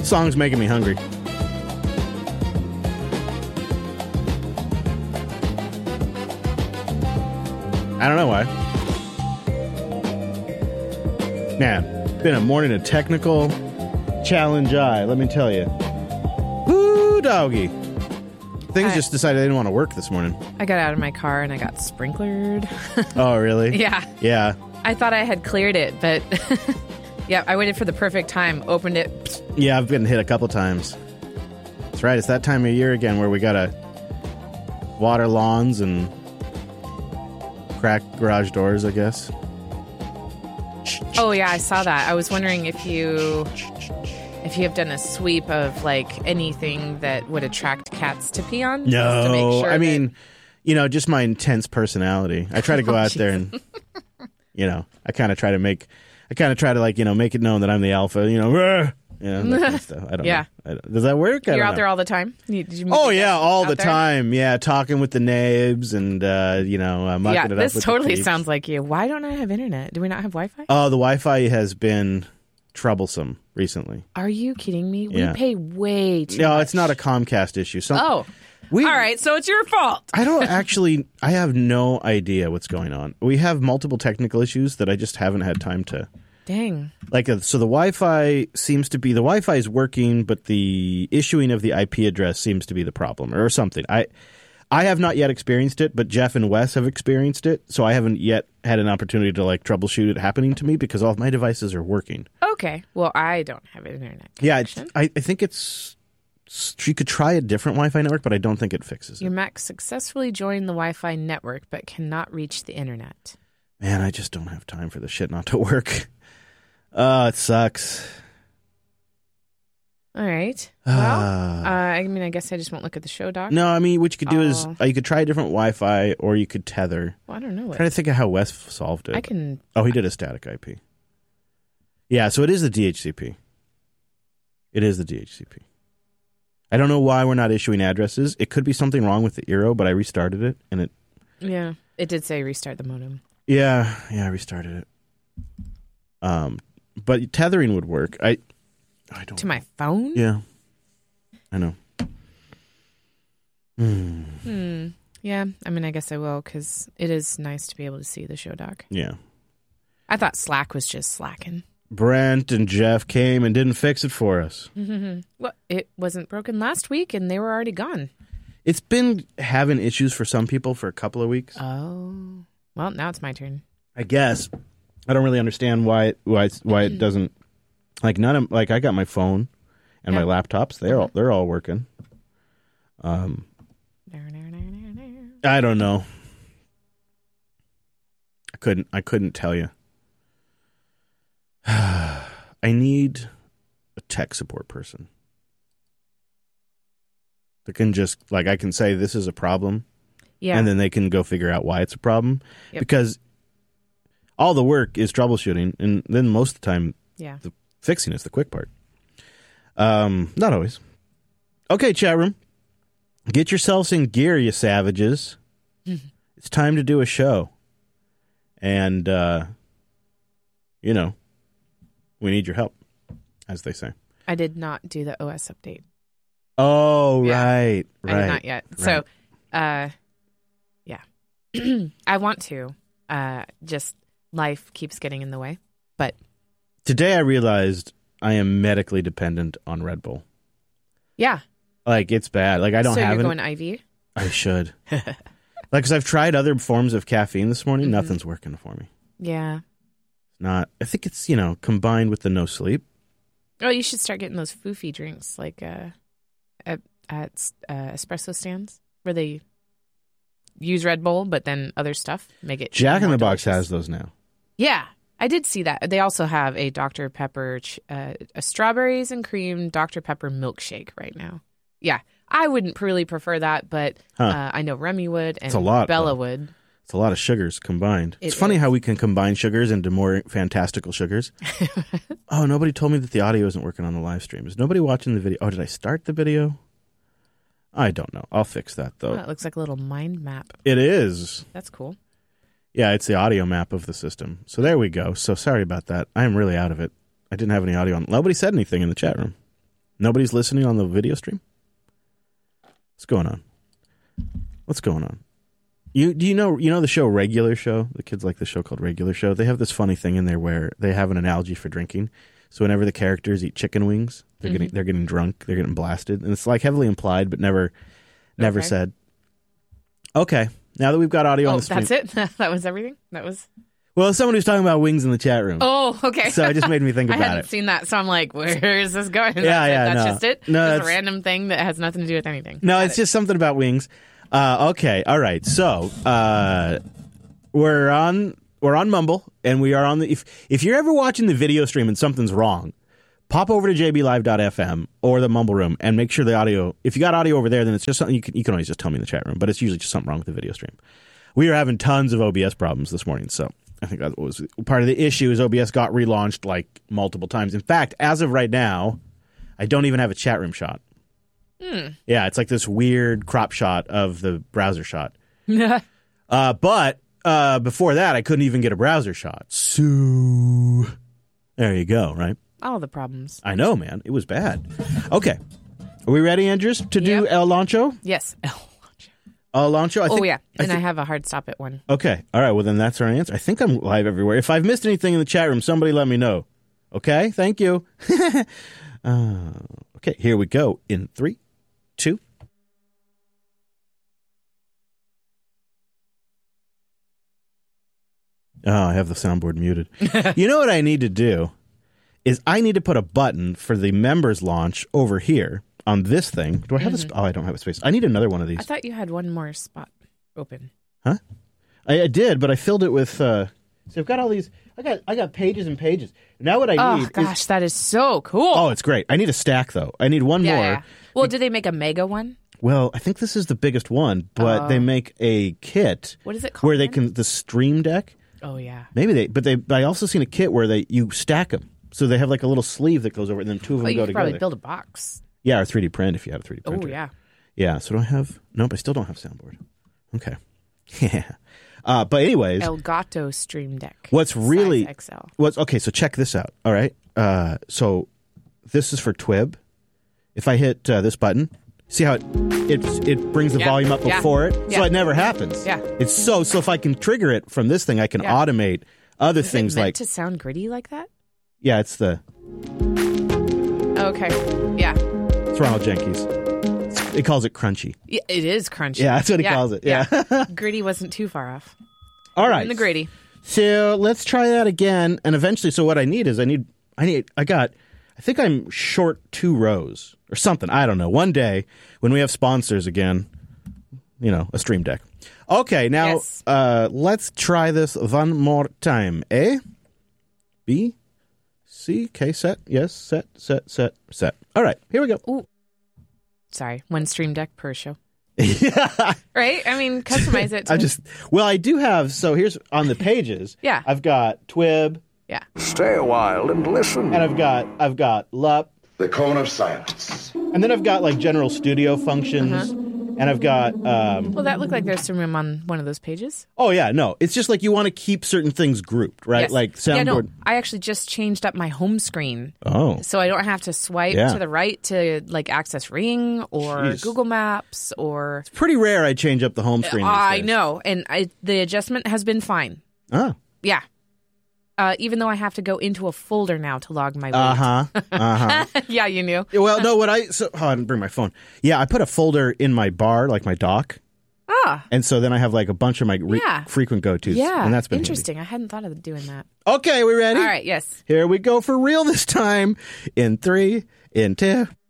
Song's making me hungry. I don't know why. Man, been a morning of technical challenge, let me tell you. Woo, doggy. Things just decided they didn't want to work this morning. I got out of my car and I got sprinklered. Oh, really? Yeah. Yeah. I thought I had cleared it, but yeah, I waited for the perfect time, opened it. Yeah, I've been hit a couple times. That's right. It's that time of year again where we got to water lawns and crack garage doors, I guess. Oh, yeah, I saw that. I was wondering if you have done a sweep of like anything that would attract cats to pee on. No, just to make sure I mean, just my intense personality. I try to go out there and, I kind of try to make it known that I'm the alpha, that kind of stuff. I don't know. Does that work? You're out there all the time? Did you all the time. Yeah, talking with the neighbors and, mucking it up with the this totally peeps. sounds like you. Why don't I have internet? Do we not have Wi-Fi? Oh, the Wi-Fi has been troublesome recently. Are you kidding me? Yeah. We pay way too much. No, it's not a Comcast issue. All right, so it's your fault. I have no idea what's going on. We have multiple technical issues that I just haven't had time to. Dang. So the Wi-Fi is working, but the issuing of the IP address seems to be the problem or something. I have not yet experienced it, but Jeff and Wes have experienced it, so I haven't yet had an opportunity to troubleshoot it happening to me because all of my devices are working. Okay. Well, I don't have internet Yeah, connection. I think you could try a different Wi-Fi network, but I don't think it fixes it. Your Mac successfully joined the Wi-Fi network but cannot reach the internet. Man, I just don't have time for this shit not to work. It sucks. All right. Well, I guess I just won't look at the show, Doc. No, what you could do is you could try a different Wi-Fi or you could tether. Well, I don't know. I'm trying to think of how Wes solved it. He did a static IP. Yeah, so it is the DHCP. It is the DHCP. I don't know why we're not issuing addresses. It could be something wrong with the Eero, but I restarted it and it. Yeah, it did say restart the modem. Yeah, I restarted it. But tethering would work. I don't. To my phone? Yeah, I know. Yeah, I guess I will because it is nice to be able to see the show, Doc. Yeah. I thought Slack was just slacking. Brent and Jeff came and didn't fix it for us. Well, it wasn't broken last week and they were already gone. It's been having issues for some people for a couple of weeks. Oh. Well, now it's my turn. I guess. I don't really understand why it doesn't I got my phone and my laptops. They're all working. I don't know. I couldn't tell you. I need a tech support person that can just I can say this is a problem, and then they can go figure out why it's a problem. Yep. Because all the work is troubleshooting, and then most of the time, the fixing is the quick part. Not always. Okay, chat room, get yourselves in gear, you savages. It's time to do a show, and we need your help, as they say. I did not do the OS update. Oh, right. I did not yet. Right. So, I want to. Just life keeps getting in the way. But today I realized I am medically dependent on Red Bull. Yeah. It's bad. I don't have it. So you're going IV? I should. Because I've tried other forms of caffeine this morning. Mm-hmm. Nothing's working for me. Yeah. I think it's, combined with the no sleep. Oh, you should start getting those foofy drinks at espresso stands where they use Red Bull, but then other stuff make it. Jack in the Box has those now. Yeah, I did see that. They also have a Dr. Pepper, a strawberries and cream Dr. Pepper milkshake right now. Yeah, I wouldn't really prefer that, but I know Remy would and Bella would. It's a lot of sugars combined. It's funny how we can combine sugars into more fantastical sugars. Oh, nobody told me that the audio isn't working on the live stream. Is nobody watching the video? Oh, did I start the video? I don't know. I'll fix that, though. It looks like a little mind map. It is. That's cool. Yeah, it's the audio map of the system. So there we go. So sorry about that. I am really out of it. I didn't have any audio on. Nobody said anything in the chat room. Nobody's listening on the video stream? What's going on? What's going on? You know the show Regular Show? The kids like the show called Regular Show. They have this funny thing in there where they have an analogy for drinking. So whenever the characters eat chicken wings, they're getting drunk, they're getting blasted, and it's like heavily implied but never said. Okay, now that we've got audio on the stream. That's it? That was everything? That was... Well, someone was talking about wings in the chat room. Oh, okay. So it just made me think about it. I hadn't seen that, so I'm like, where is this going? That's just it? No, it's a random thing that has nothing to do with anything. No, it's just something about wings. Okay, all right. So we're on Mumble, and we are on the. If you're ever watching the video stream and something's wrong, pop over to jblive.fm or the Mumble room and make sure the audio. If you got audio over there, then it's just something you can always just tell me in the chat room. But it's usually just something wrong with the video stream. We are having tons of OBS problems this morning, so I think that was part of the issue. Is OBS got relaunched like multiple times. In fact, as of right now, I don't even have a chat room shot. Yeah, it's like this weird crop shot of the browser shot. But before that, I couldn't even get a browser shot. So there you go, right? All the problems. I know, man. It was bad. Okay. Are we ready, Andrews, to do El Lancho? Yes. El Lancho? I have a hard stop at 1. Okay. All right. Well, then that's our answer. I think I'm live everywhere. If I've missed anything in the chat room, somebody let me know. Okay? Thank you. Okay. Here we go. In 3, 2. Oh, I have the soundboard muted. You know what I need to do is I need to put a button for the members launch over here on this thing. Do I have this? Oh, I don't have a space. I need another one of these. I thought you had one more spot open. Huh? I did, but I filled it with. So I've got all these. I got pages and pages. Now what I need. Oh gosh, that is so cool. Oh, it's great. I need a stack though. I need one more. Yeah. Well, did they make a mega one? Well, I think this is the biggest one, but they make a kit. What is it called? Where they can the Stream Deck. Oh yeah. Maybe I also seen a kit where you stack them. So they have like a little sleeve that goes over it, and then two of them go together. You could probably build a box. Yeah, or 3D print if you have a 3D printer. Oh, yeah. Yeah, so do I have... Nope, I still don't have soundboard. Okay. Yeah. But anyways... Elgato Stream Deck. What's really... Size XL. Okay, so check this out. All right. So this is for Twib. If I hit this button, see how it brings the volume up before it? So it never happens. Yeah. It's so if I can trigger it from this thing, I can automate other things like... Is it meant to sound gritty like that? Yeah, it's the... Okay. Yeah. It's Ronald Jenkins. He calls it crunchy. Yeah, it is crunchy. Yeah, that's what he calls it. Yeah. Gritty wasn't too far off. All right. In the gritty. So let's try that again. And eventually, so what I need is I think I'm short 2 rows or something. I don't know. One day when we have sponsors again, a Stream Deck. Okay, now let's try this one more time. A, B, C, K, set. Yes, set. All right, here we go. Ooh. Sorry, 1 Stream Deck per show. Yeah. Right? I mean, customize it. I do have, so here's on the pages. Yeah. I've got Twib. Yeah. Stay a while and listen. And I've got LUP. The cone of silence. And then I've got like general studio functions. And I've got... well, that looked like there's some room on one of those pages. Oh, yeah, no. It's just like you want to keep certain things grouped, right? Yes. Like soundboard. Yeah, no, I actually just changed up my home screen. Oh. So I don't have to swipe to the right to like access Ring or Google Maps or... It's pretty rare I change up the home screen. I know. And the adjustment has been fine. Oh. Yeah. Even though I have to go into a folder now to log my weight. Yeah, you knew. Well, no, I didn't bring my phone. Yeah, I put a folder in my bar, like my dock. And so then I have like a bunch of my frequent go-tos. Yeah, and that's been interesting. handy. I hadn't thought of doing that. Okay, we ready? All right, yes. Here we go for real this time. In 3, in 2.